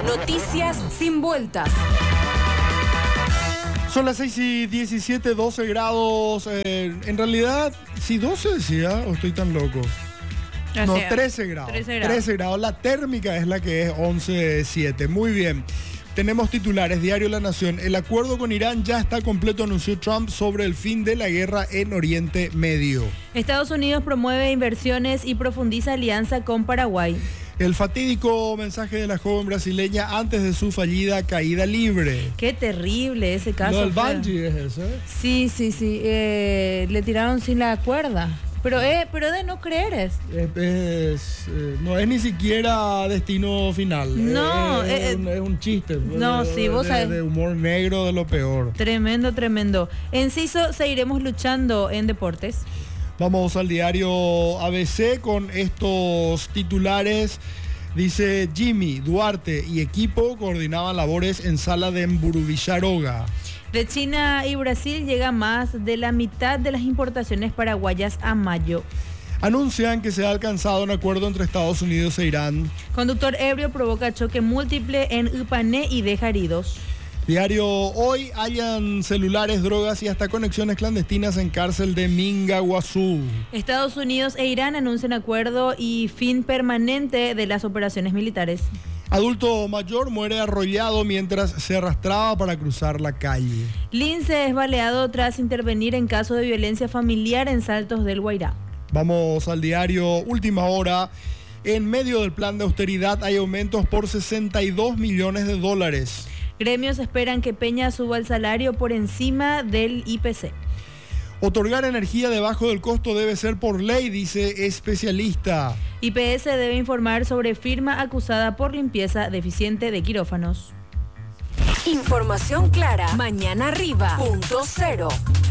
Noticias sin vueltas. Son las 6:17, 12 grados. En realidad, si 12 decía, o estoy tan loco. No, 13 grados. 13 grados. La térmica es la que es 11,7. Muy bien. Tenemos titulares, Diario La Nación. El acuerdo con Irán ya está completo, anunció Trump sobre el fin de la guerra en Oriente Medio. Estados Unidos promueve inversiones y profundiza alianza con Paraguay. El fatídico mensaje de la joven brasileña antes de su fallida caída libre. Qué terrible ese caso. ¿Lo del bungee es eso? Sí. Le tiraron sin la cuerda. Pero de no creer no es ni siquiera destino final. No, es un chiste. No, sí, vos sabés. De humor negro de lo peor. Tremendo. Enciso, seguiremos luchando en deportes. Vamos al diario ABC con estos titulares. Dice: Jimmy, Duarte y equipo coordinaban labores en sala de Mburuvillaroga. De China y Brasil llega más de la mitad de las importaciones paraguayas a mayo. Anuncian que se ha alcanzado un acuerdo entre Estados Unidos e Irán. Conductor ebrio provoca choque múltiple en Upané y deja heridos. Diario Hoy, hallan celulares, drogas y hasta conexiones clandestinas en cárcel de Mingaguazú. Estados Unidos e Irán anuncian acuerdo y fin permanente de las operaciones militares. Adulto mayor muere arrollado mientras se arrastraba para cruzar la calle. Lince es baleado tras intervenir en caso de violencia familiar en Saltos del Guairá. Vamos al diario Última Hora. En medio del plan de austeridad hay aumentos por $62 millones. Gremios esperan que Peña suba el salario por encima del IPC. Otorgar energía debajo del costo debe ser por ley, dice especialista. IPS debe informar sobre firma acusada por limpieza deficiente de quirófanos. Información clara. Mañana arriba. .0